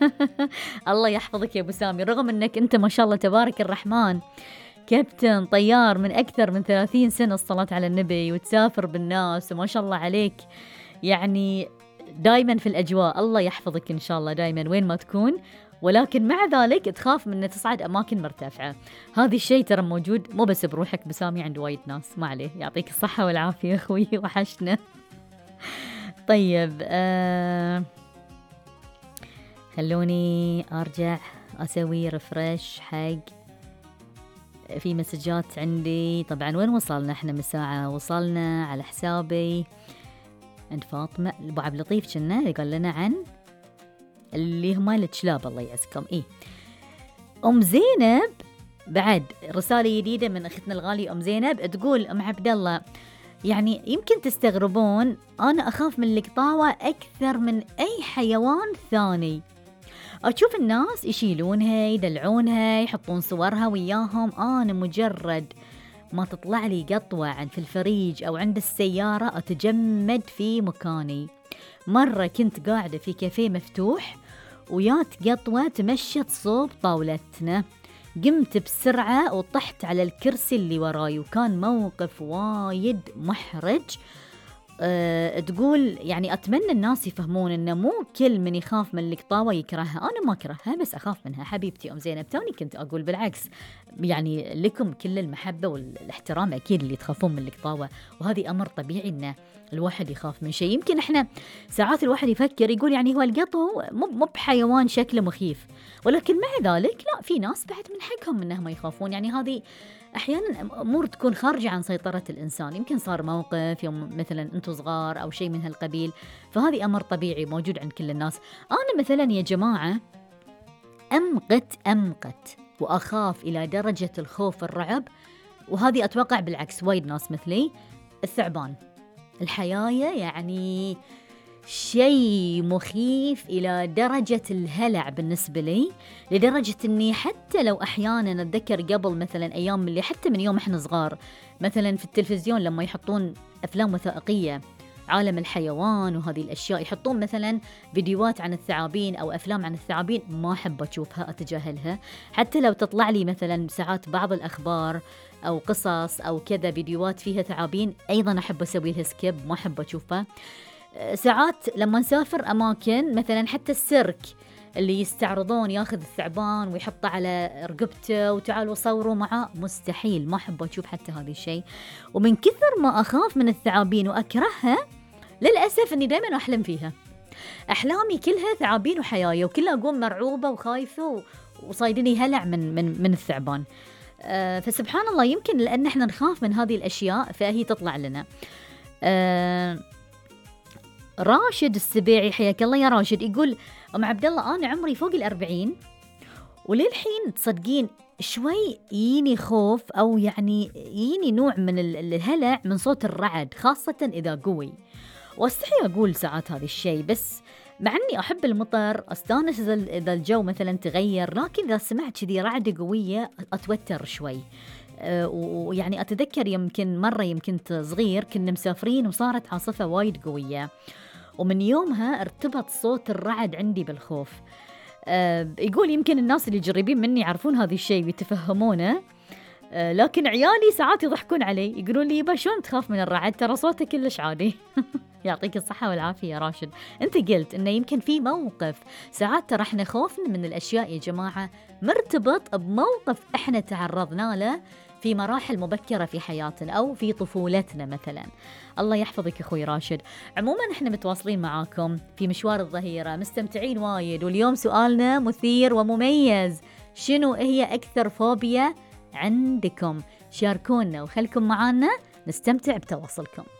الله يحفظك يا أبو سامي، رغم أنك أنت ما شاء الله تبارك الرحمن كابتن طيار من أكثر من 30 سنة الصلاة على النبي، وتسافر بالناس وما شاء الله عليك، يعني دايما في الأجواء. الله يحفظك إن شاء الله دايما وين ما تكون، ولكن مع ذلك تخاف من أن تصعد أماكن مرتفعة. هذا الشيء ترى موجود مو بس بروحك بسامي، عند وايد ناس. ما عليه، يعطيك الصحة والعافية أخوي، وحشنا. طيب خلوني أرجع أسوي ريفرش حق في مسجات عندي. طبعا وين وصلنا احنا من ساعة؟ وصلنا على حسابي عند فاطمة أبو عبد اللطيف، كنا اللي قال لنا عن اللي هم الكلاب. الله يعزكم. إيه أم زينب بعد رسالة جديدة من أختنا الغالية أم زينب، تقول أم عبد الله يعني يمكن تستغربون، أنا أخاف من القطاوة أكثر من أي حيوان ثاني. أشوف الناس يشيلونها يدلعونها يحطون صورها وياهم، أنا مجرد ما تطلع لي قطوة عن في الفريج أو عند السيارة أتجمد في مكاني. مرة كنت قاعدة في كافيه مفتوح ويات قطوة تمشت صوب طاولتنا، قمت بسرعة وطحت على الكرسي اللي وراي، وكان موقف وايد محرج. تقول يعني أتمنى الناس يفهمون إنه مو كل من يخاف من القطاوة يكرهها. أنا ما أكرهها بس أخاف منها. حبيبتي أم زينب، توني كنت أقول بالعكس، يعني لكم كل المحبة والاحترام أكيد اللي تخافون من القطاوة، وهذه أمر طبيعي إن الواحد يخاف من شيء. يمكن إحنا ساعات الواحد يفكر يقول يعني هو القطو مو بحيوان شكله مخيف، ولكن مع ذلك لا، في ناس بعد من حقهم إنهم يخافون. يعني هذه أحيانا أمور تكون خارجة عن سيطرة الإنسان، يمكن صار موقف يوم مثلا أنتم صغار أو شيء من هالقبيل، فهذه أمر طبيعي موجود عند كل الناس. أنا مثلا يا جماعة أمقت وأخاف إلى درجة الخوف الرعب، وهذه أتوقع بالعكس وايد ناس مثلي، الثعبان، الحياية، يعني شيء مخيف إلى درجة الهلع بالنسبة لي، لدرجة أني حتى لو أحيانا أتذكر قبل مثلا أيام اللي حتى من يوم إحنا صغار مثلا في التلفزيون لما يحطون أفلام وثائقية عالم الحيوان وهذه الأشياء، يحطون مثلا فيديوهات عن الثعابين أو أفلام عن الثعابين، ما أحب أشوفها، أتجاهلها. حتى لو تطلع لي مثلا ساعات بعض الأخبار أو قصص أو كذا فيديوهات فيها ثعابين، أيضا أحب أسوي لها سكيب، ما أحب أشوفها. ساعات لما نسافر أماكن مثلا حتى السيرك اللي يستعرضون ياخذ الثعبان ويحطه على رقبته وتعالوا صوروا معه، مستحيل، ما أحب أشوف حتى هذا الشيء. ومن كثر ما أخاف من الثعابين وأكرهها، للأسف أني دائما أحلم فيها، أحلامي كلها ثعابين وحيايا، وكلها أقوم مرعوبة وخايفة وصايدني هلع من الثعبان. فسبحان الله، يمكن لأن احنا نخاف من هذه الأشياء فهي تطلع لنا. راشد السبيعي، حياك الله يا راشد، يقول أم عبد الله أنا عمري فوق 40 وللحين تصدقين شوي ييني خوف أو يعني ييني نوع من الهلع من صوت الرعد، خاصة إذا قوي، واستحي أقول ساعات هذا الشيء، بس مع أني أحب المطر أستانس إذا الجو مثلا تغير، لكن إذا سمعت كذي رعد قوية أتوتر شوي. ويعني أتذكر يمكن مرة يمكن صغير كنا مسافرين وصارت عاصفة وايد قوية، ومن يومها ارتبط صوت الرعد عندي بالخوف. يقول يمكن الناس اللي جريبين مني يعرفون هذا الشيء ويتفهمونه، لكن عيالي ساعات يضحكون علي يقولون لي يبا شلون تخاف من الرعد، ترى صوته كلش عادي. يعطيك الصحة والعافية يا راشد. انت قلت انه يمكن في موقف، ساعات ترى احنا خوفنا من الاشياء يا جماعة مرتبط بموقف احنا تعرضنا له في مراحل مبكرة في حياتنا أو في طفولتنا مثلا. الله يحفظك أخوي راشد. عموما احنا متواصلين معاكم في مشوار الظهيرة، مستمتعين وايد، واليوم سؤالنا مثير ومميز، شنو هي أكثر فوبيا عندكم؟ شاركونا وخلكم معانا نستمتع بتواصلكم.